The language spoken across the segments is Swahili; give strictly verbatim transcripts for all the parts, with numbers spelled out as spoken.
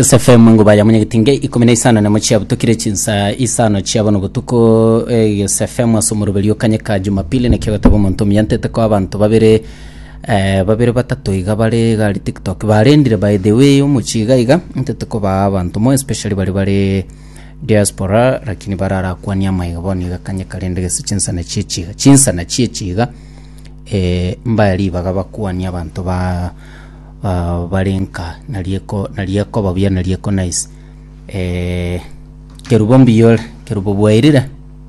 Kiss F M ngo baya munyagitinge ikomene isana na muchi abutukire chinsa isano chiabano butuko Kiss F M asomurubelio kanye ka Jumapili ne kiyo tabo muntu myantete ko abantu babere eh babere batatu iga bare gali TikTok barendire by the way umuchiga iga ntete ko ba abantu mo especially bari bari diaspora lakini barara kwanya maigaboni iga kanye kalende gese chinsa na chichiga chinsa na chichiga eh mbali bagaba kwanya abantu ba Uh, barenka nalieko nalieko babia nalieko nice eh kerubombi yol kerubobwairira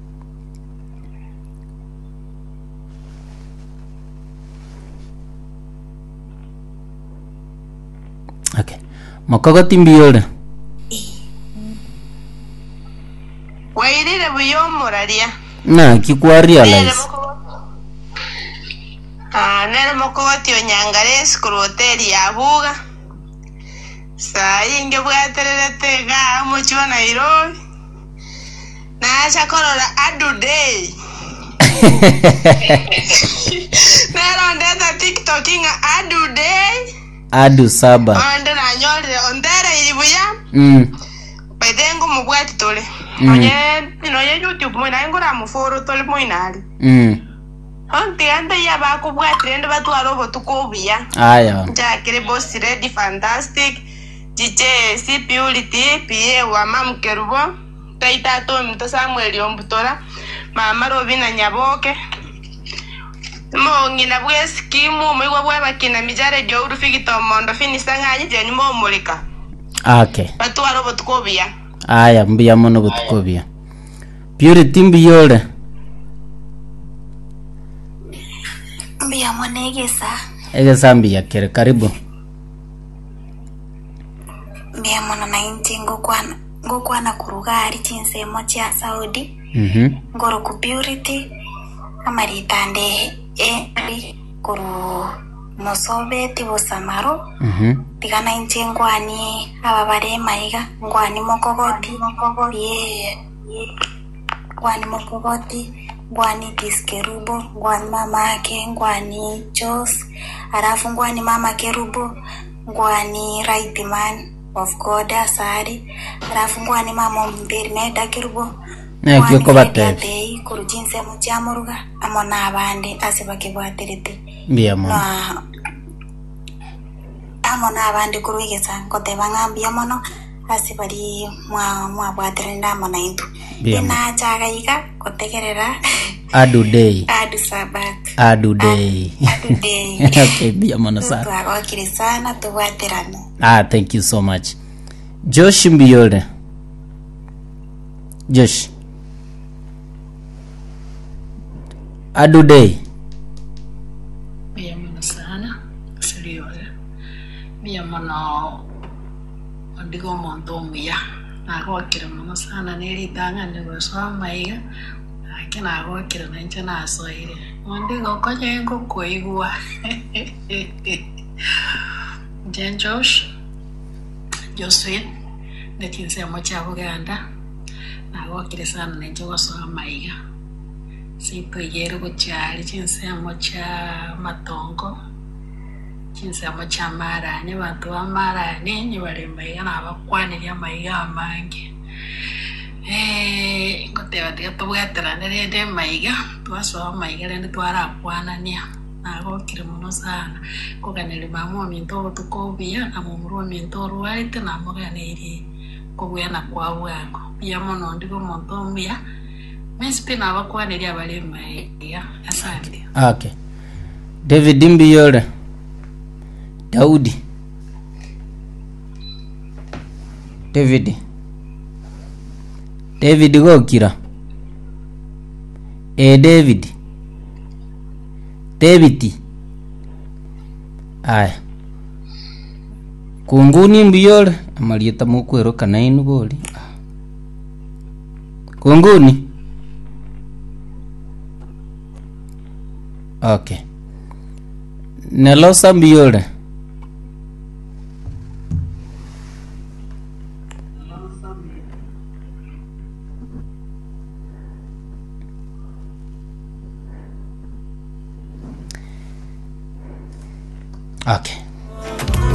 okay makogo timbiyol wairire buyomoraria na kikwaria lies Ah, nere mokoti onyangare skuru hoteli ya Buga. Sa inge bwaterete ga muchi wa Nairobi. Na acha korora adu day. Nero ndeta TikTok inga adu day. Adu saba. Ande na nyore ondere ilibuya. Mm. Pedengo mubwati tole. Mm. Onye inoye YouTube mwina ngora muforo tole mwinali. Mm. Onti ande ya bako bwatire ndo batwaro botukobia. Aya. Jakire boss ready fantastic. D J C Purity P A wa Mam Kerubo. Taita to mto Samuel Ombutora. Mama Robina Nyaboke. Mo ngina bwe skimu mwiwa bwa bakina mijare jo urufigito mondo finisanganye je nyimo mulika. Okay. Batwaro botukobia. Aya mbia mono botukobia. Purity mbiyole. Mbia mwanegesa. Egesa mbia kere karibu. Mbia mwana na inti ngokwana ngokwana kurugari chinse mocha Saudi. Mhm. Mm Ngoro ku Purity amaritande e kuru nosobe tibo samaro. Mhm. Mm Tigana inti ngwani ababare maiga ngwani mokogoti mokogoti ye ngwani mokogoti ngwani Diskerubo, ngwani mama ake, ngwani Jos, arafu ngwani mama Kerubo, ngwani Right Man of God Asari, arafu ngwani mama Mberi Meda Kerubo, ngwani Kyoko Bate, kurujinse muchamuruga, amona abandi asibakibwaterete. Mbia mono. Amona abandi kuruigesa ngote bangambia mono asibari mwa mwa bwaterenda mona intu. Ina chaga iga kotegerera adu day adu sabat adu day adu day okay bia mono sana twagokire sana tuwaterana. Ah, thank you so much. Josh mbiyole. Josh adu day bia mono sana seriole bia mono ndigo monto ya agokira mono sana neritanga nego soma iga akina agokira nanje nasoire ndigo koje ngo koigwa Jen Josh Josephine netinse mocha Buganda agokira sana nanje gosoma iga sipo yero gochari chinse mocha Matongo chinse mocha Mara ne bantu bamara ne nyibare maiga nabakwanira maiga amange eh ngote bati tubwatera nerede maiga twaso maiga rende twara kwanania nagokire muno sana koganere mamo minto tukobia na mumuro minto ruarite na moganeri kobuyana kwa bwango bia mono ndiko monto mbia mespe na bakwanira bale maiga asante. Okay. David Mbiyole. Daudi. David. David gokira. Eh David. David. Aya. Kunguni Mbiyole amalieta mukwero kana inu boli. Kunguni. Okay. Nelosa Mbiyole. Okay.